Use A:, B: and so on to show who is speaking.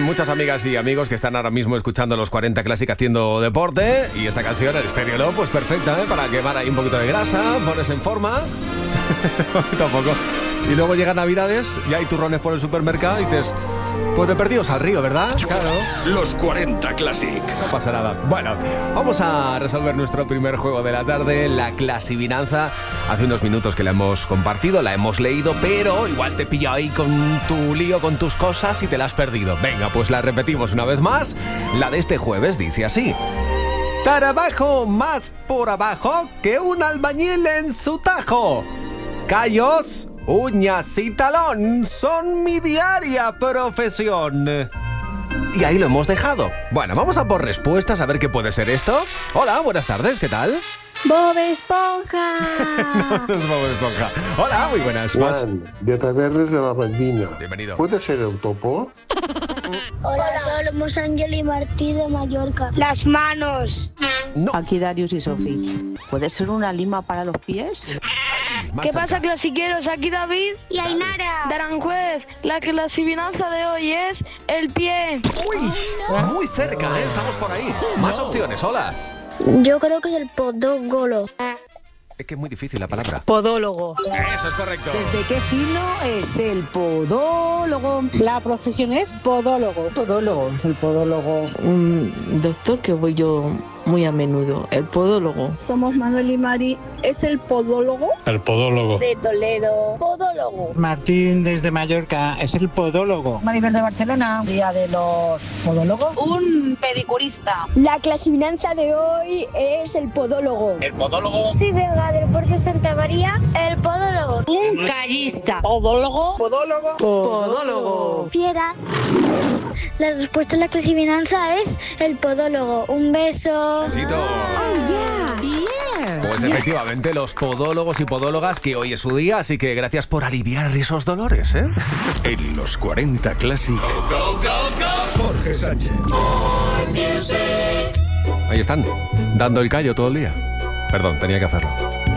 A: muchas amigas y amigos que están ahora mismo escuchando los 40 Classic haciendo deporte. Y esta canción, el Stereo Love, pues perfecta, ¿eh? Para quemar ahí un poquito de grasa, pones en forma. Tampoco. Y luego llegan Navidades y hay turrones por el supermercado y dices, pues de perdidos al río, ¿verdad? Claro.
B: Los 40 Classic.
A: No pasa nada. Bueno, vamos a resolver nuestro primer juego de la tarde, la clasivinanza. Hace unos minutos que la hemos compartido, la hemos leído, pero igual te pillo ahí con tu lío, con tus cosas y te la has perdido. Venga, pues la repetimos una vez más. La de este jueves dice así: trabajo más por abajo que un albañil en su tajo. Callos, uñas y talón son mi diaria profesión. Y ahí lo hemos dejado. Bueno, vamos a por respuestas, a ver qué puede ser esto. Hola, buenas tardes, ¿qué tal?
C: ¡Bob Esponja!
A: No es Bob Esponja. Hola, muy buenas.
D: Juan, de Tavernes de la Vendina.
A: Bienvenido.
D: ¿Puede ser el topo?
C: Hola, somos Ángel y Martí de Mallorca. Las manos.
A: No.
E: Aquí Darius y Sofi. ¿Puede ser una lima para los pies?
A: Más
F: ¿Qué
A: cerca.
F: pasa, clasiqueros? Aquí David
C: Y Ainara.
F: de Aranjuez. La clasivinanza de hoy es el pie.
A: Uy, muy cerca, ¿eh? Estamos por ahí. Más opciones, hola.
C: Yo creo que es el podógolo.
A: Es que es muy difícil la palabra.
E: Podólogo.
A: Eso es correcto.
E: ¿Desde qué fino es el podólogo? La profesión es podólogo. Podólogo. El podólogo.
G: Un doctor que voy yo muy a menudo, el podólogo.
H: Somos Manuel y Mari. ¿Es el podólogo?
I: El podólogo.
C: De Toledo. Podólogo.
I: Martín desde Mallorca es el podólogo.
E: Maribel de Barcelona. Día de los podólogos.
H: Un pedicurista.
C: La clasivinanza de hoy es el podólogo.
I: El podólogo.
C: Sí, venga, del puerto de Santa María, el podólogo.
E: Un callista.
H: Podólogo.
I: Podólogo.
E: Podólogo.
C: Fiera. La respuesta a la clasivinanza es el podólogo. Un beso.
A: Besito. Pues efectivamente, los podólogos y podólogas, que hoy es su día, así que gracias por aliviar esos dolores, ¿eh?
B: En los 40 Classic. Jorge Sánchez.
A: Ahí están, dando el callo todo el día. Perdón, tenía que hacerlo.